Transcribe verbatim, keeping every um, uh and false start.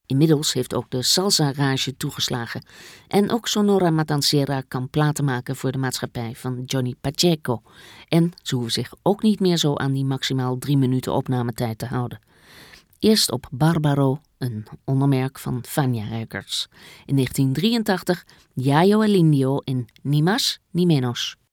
Inmiddels heeft ook de salsa-rage toegeslagen. En ook Sonora Matancera kan platen maken voor de maatschappij van Johnny Pacheco. En ze hoeven zich ook niet meer zo aan die maximaal drie minuten opnametijd te houden. Eerst op Barbaro, een ondermerk van Fania Records. In negentien drieëntachtig Yayo El Indio in Ni Más Ni Menos.